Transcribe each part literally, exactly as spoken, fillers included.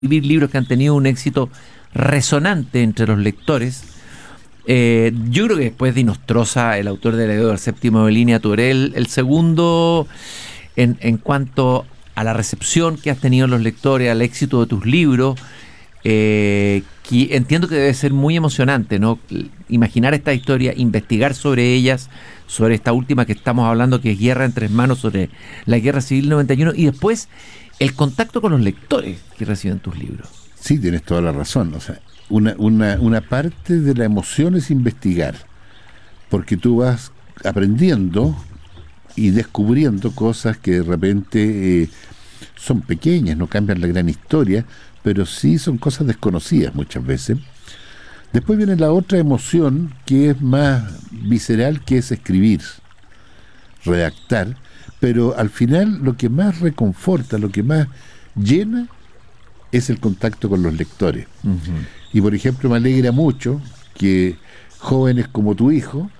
escribir libros que han tenido un éxito resonante entre los lectores. Eh, yo creo que después de Nostroza, el autor de Edward séptimo de línea, tú eres el, el segundo en, en cuanto a la recepción que has tenido los lectores, al éxito de tus libros, eh, que entiendo que debe ser muy emocionante, ¿no? Imaginar esta historia, investigar sobre ellas, sobre esta última que estamos hablando, que es Guerra en Tres Manos, sobre la Guerra Civil noventa y uno, y después el contacto con los lectores que reciben tus libros. Sí, tienes toda la razón. O sea, una, una, una parte de la emoción es investigar, porque tú vas aprendiendo y descubriendo cosas que de repente eh, son pequeñas, no cambian la gran historia, pero sí son cosas desconocidas muchas veces. Después viene la otra emoción que es más visceral, que es escribir, redactar, pero al final lo que más reconforta, lo que más llena, es el contacto con los lectores. Uh-huh. Y por ejemplo, me alegra mucho que jóvenes como tu hijo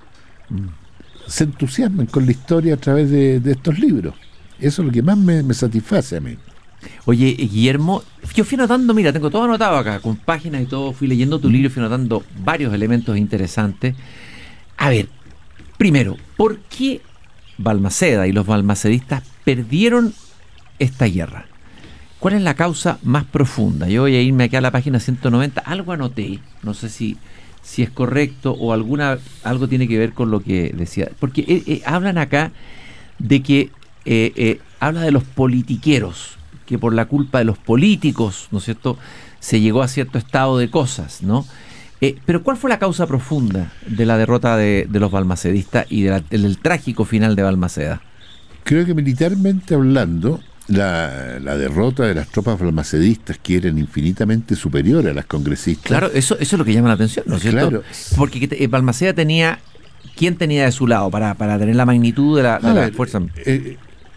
uh, se entusiasmen con la historia a través de, de estos libros. Eso es lo que más me, me satisface a mí. Oye, Guillermo, yo fui anotando, mira, tengo todo anotado acá, con páginas y todo, fui leyendo tu libro y fui anotando varios elementos interesantes. A ver, primero, ¿por qué Balmaceda y los balmacedistas perdieron esta guerra? ¿Cuál es la causa más profunda? Yo voy a irme aquí a la página ciento noventa, algo anoté, no sé si, si es correcto o alguna algo tiene que ver con lo que decía, porque eh, eh, hablan acá de que eh, eh, habla de los politiqueros, que por la culpa de los políticos, ¿no es cierto?, se llegó a cierto estado de cosas, ¿no? Eh, pero ¿cuál fue la causa profunda de la derrota de, de los balmacedistas y de la, del trágico final de Balmaceda? Creo que militarmente hablando, la, la derrota de las tropas balmacedistas, que eran infinitamente superiores a las congresistas. Claro, eso, eso es lo que llama la atención, ¿no es cierto? Claro. Porque eh, Balmaceda tenía, ¿quién tenía de su lado para, para tener la magnitud de la, de la fuerza? Eh,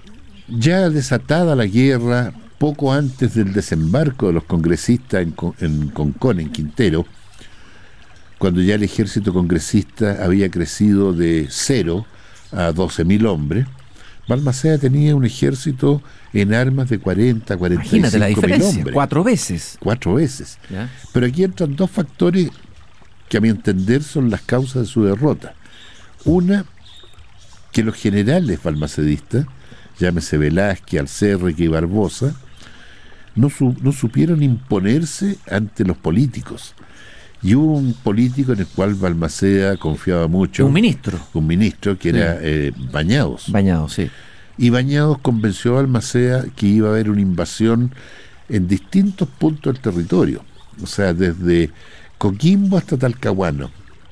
ya desatada la guerra, poco antes del desembarco de los congresistas en, en Concón, en Quintero, cuando ya el ejército congresista había crecido de cero a doce mil hombres, Balmaceda tenía un ejército en armas de cuarenta, cuarenta y cinco mil hombres. Imagínate la diferencia, cuatro veces. Cuatro veces. ¿Ya? Pero aquí entran dos factores que a mi entender son las causas de su derrota. Una, que los generales balmacedistas, llámese Velázquez, Alcérreque y Barbosa, no, su, no supieron imponerse ante los políticos. Y hubo un político en el cual Balmaceda confiaba mucho. Un ministro. Un ministro que sí. era eh, Bañados. Bañados, sí. Y Bañados convenció a Balmaceda que iba a haber una invasión en distintos puntos del territorio. O sea, desde Coquimbo hasta Talcahuano.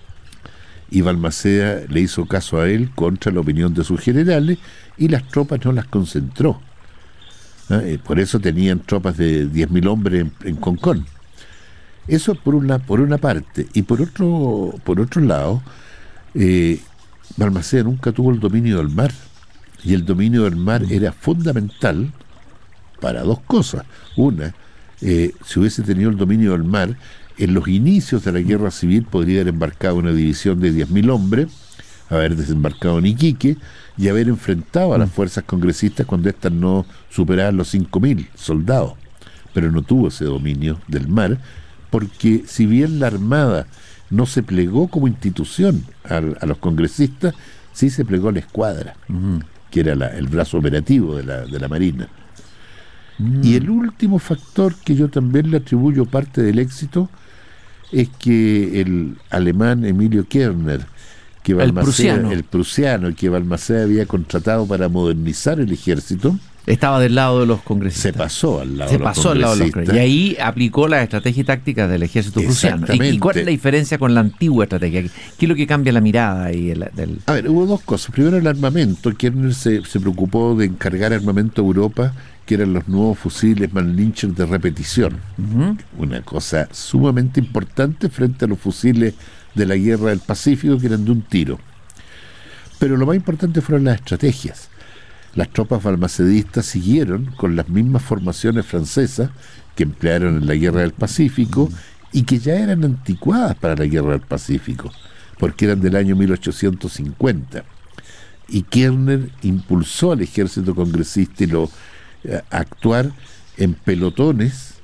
Y Balmaceda le hizo caso a él contra la opinión de sus generales y las tropas no las concentró. ¿Eh? Por eso tenían tropas de diez mil hombres en, en Concón. Eso por una por una parte. Y por otro por otro lado, eh, Balmaceda nunca tuvo el dominio del mar. Y el dominio del mar era fundamental para dos cosas. Una, eh, si hubiese tenido el dominio del mar, en los inicios de la guerra civil podría haber embarcado una división de diez mil hombres, haber desembarcado en Iquique y haber enfrentado a las fuerzas congresistas cuando éstas no superaban los cinco mil soldados. Pero no tuvo ese dominio del mar, porque si bien la Armada no se plegó como institución a, a los congresistas, sí se plegó a la escuadra, uh-huh. que era la, el brazo operativo de la, de la Marina. Uh-huh. Y el último factor que yo también le atribuyo parte del éxito es que el alemán Emilio Kerner, que Balmaceda, el prusiano, el prusiano que Balmaceda había contratado para modernizar el ejército, estaba del lado de los congresistas. Se pasó al lado Se de los pasó congresistas. Al lado de los congresistas. Y ahí aplicó las estrategias y tácticas del ejército prusiano. ¿Y, ¿Y cuál es la diferencia con la antigua estrategia? ¿Qué es lo que cambia la mirada ahí? El, del... A ver, hubo dos cosas. Primero, el armamento. Kerner se, se preocupó de encargar armamento a Europa, que eran los nuevos fusiles Mannlicher de repetición. Uh-huh. Una cosa sumamente importante frente a los fusiles de la guerra del Pacífico, que eran de un tiro. Pero lo más importante fueron las estrategias. Las tropas balmacedistas siguieron con las mismas formaciones francesas que emplearon en la guerra del Pacífico y que ya eran anticuadas para la guerra del Pacífico, porque eran del año mil ochocientos cincuenta. Y Kerner impulsó al ejército congresista y lo a actuar en pelotones